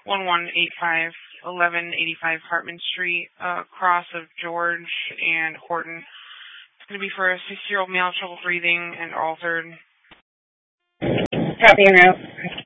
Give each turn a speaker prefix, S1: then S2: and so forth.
S1: 1185 1185 Hartman Street, cross of George and Horton. It's going to be for a 6-year-old male, trouble breathing and altered.
S2: Copy en route.